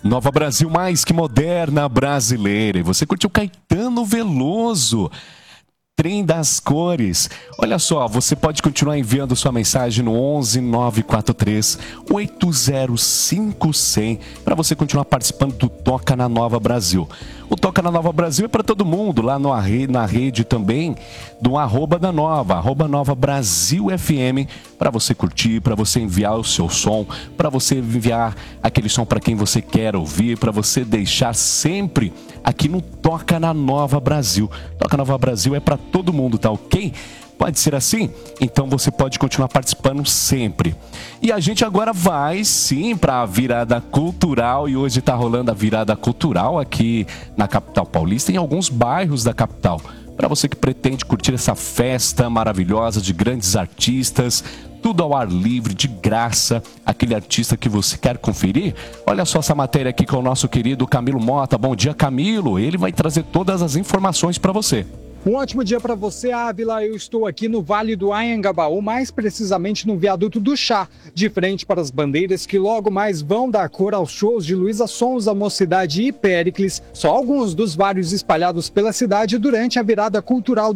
Nova Brasil mais que moderna brasileira. E você curtiu Caetano Veloso, Trem das Cores. Olha só, você pode continuar enviando sua mensagem no 11 943 805 100 para você continuar participando do Toca na Nova Brasil. O Toca na Nova Brasil é para todo mundo, lá na rede também do @da Nova, @Nova Brasil FM, para você curtir, para você enviar o seu som, para você enviar aquele som para quem você quer ouvir, para você deixar sempre aqui no Toca na Nova Brasil. Toca na Nova Brasil é para todo mundo, tá ok? Pode ser assim? Então você pode continuar participando sempre. E a gente agora vai sim para a virada cultural, e hoje está rolando a virada cultural aqui na capital paulista, em alguns bairros da capital. Para você que pretende curtir essa festa maravilhosa de grandes artistas, tudo ao ar livre, de graça, aquele artista que você quer conferir. Olha só essa matéria aqui com o nosso querido Camilo Mota. Bom dia, Camilo. Ele vai trazer todas as informações para você. Um ótimo dia para você, Ávila. Eu estou aqui no Vale do Anhangabaú, mais precisamente no Viaduto do Chá, de frente para as bandeiras que logo mais vão dar cor aos shows de Luísa Sonza, Mocidade e Péricles, só alguns dos vários espalhados pela cidade durante a virada cultural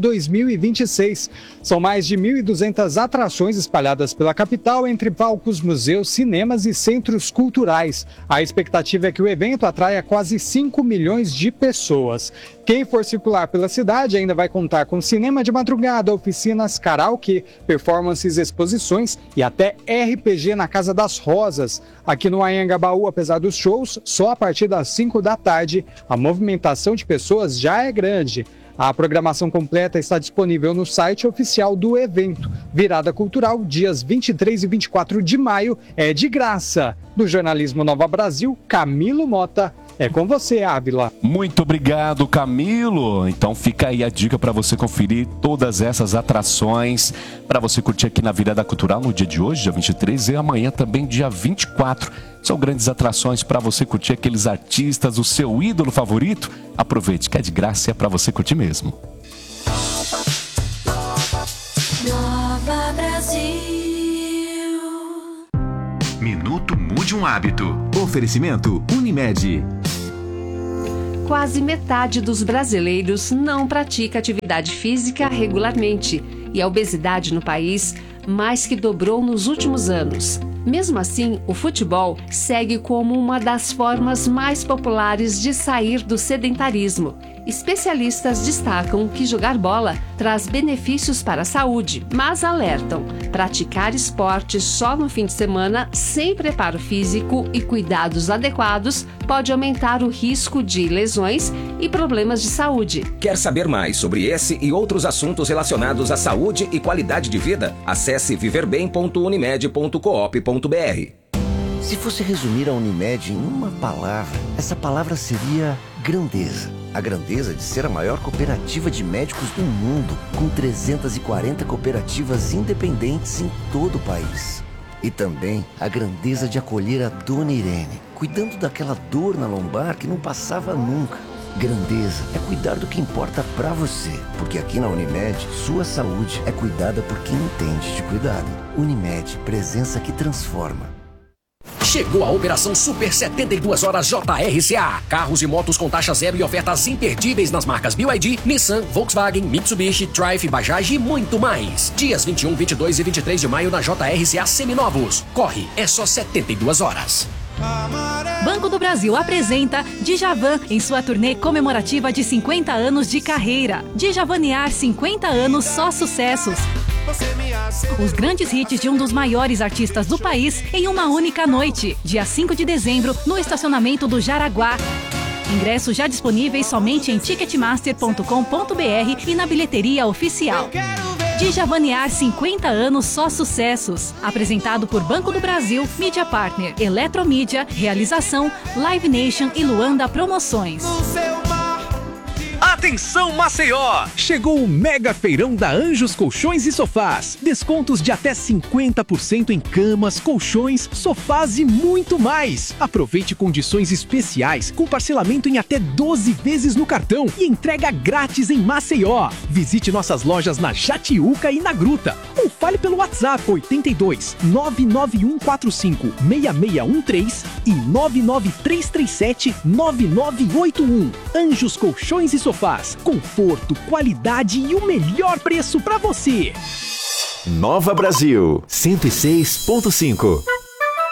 2026. São mais de 1.200 atrações espalhadas pela capital, entre palcos, museus, cinemas e centros culturais. A expectativa é que o evento atraia quase 5 milhões de pessoas. Quem for circular pela cidade ainda vai contar com cinema de madrugada, oficinas, karaokê, performances, exposições e até RPG na Casa das Rosas. Aqui no Anhangabaú, apesar dos shows, só a partir das 5 da tarde, a movimentação de pessoas já é grande. A programação completa está disponível no site oficial do evento. Virada Cultural, dias 23 e 24 de maio, é de graça. Do Jornalismo Nova Brasil, Camilo Mota. É com você, Ávila. Muito obrigado, Camilo. Então fica aí a dica para você conferir todas essas atrações, para você curtir aqui na Virada Cultural no dia de hoje, dia 23, e amanhã também, dia 24. São grandes atrações para você curtir aqueles artistas, o seu ídolo favorito. Aproveite, que é de graça e é para você curtir mesmo. Nova Brasil. Minuto Mude um Hábito. Oferecimento Unimed. Quase metade dos brasileiros não pratica atividade física regularmente e a obesidade no país mais que dobrou nos últimos anos. Mesmo assim, o futebol segue como uma das formas mais populares de sair do sedentarismo. Especialistas destacam que jogar bola traz benefícios para a saúde, mas alertam: praticar esporte só no fim de semana, sem preparo físico e cuidados adequados, pode aumentar o risco de lesões e problemas de saúde. Quer saber mais sobre esse e outros assuntos relacionados à saúde e qualidade de vida? Acesse viverbem.unimed.coop.br. Se fosse resumir a Unimed em uma palavra, essa palavra seria grandeza. A grandeza de ser a maior cooperativa de médicos do mundo, com 340 cooperativas independentes em todo o país. E também a grandeza de acolher a Dona Irene, cuidando daquela dor na lombar que não passava nunca. Grandeza é cuidar do que importa pra você, porque aqui na Unimed, sua saúde é cuidada por quem entende de cuidado. Unimed, presença que transforma. Chegou a Operação Super 72 Horas JRCA. Carros e motos com taxa zero e ofertas imperdíveis nas marcas BYD, Nissan, Volkswagen, Mitsubishi, Triumph, Bajaj e muito mais. Dias 21, 22 e 23 de maio na JRCA Seminovos. Corre, é só 72 horas. Banco do Brasil apresenta Djavan em sua turnê comemorativa de 50 anos de carreira. Djavanear 50 anos, só sucessos. Os grandes hits de um dos maiores artistas do país em uma única noite, dia 5 de dezembro, no estacionamento do Jaraguá. Ingressos já disponíveis somente em ticketmaster.com.br e na bilheteria oficial. Djavanear 50 anos, só sucessos. Apresentado por Banco do Brasil, Mídia Partner, Eletromídia, Realização, Live Nation e Luanda Promoções. A Atenção Maceió! Chegou o Mega Feirão da Anjos Colchões e Sofás. Descontos de até 50% em camas, colchões, sofás e muito mais. Aproveite condições especiais com parcelamento em até 12 vezes no cartão e entrega grátis em Maceió. Visite nossas lojas na Jatiuca e na Gruta. Ou fale pelo WhatsApp 82 99145 6613 e 99337 9981. Anjos Colchões e Sofás. Conforto, qualidade e o melhor preço para você. Nova Brasil 106.5.